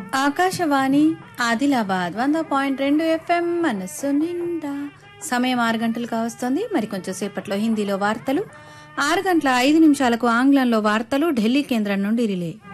Akashvani Adilabad 100.2 FM మనస్సు నిండా. సమయం 6 గంటలు కావస్తోంది. మరి కొంచెం సేపట్లో హిందీలో వార్తలు, 6 గంటల 5 నిమిషాలకు ఆంగ్లంలో వార్తలు ఢిల్లీ కేంద్రం నుండి రిలే.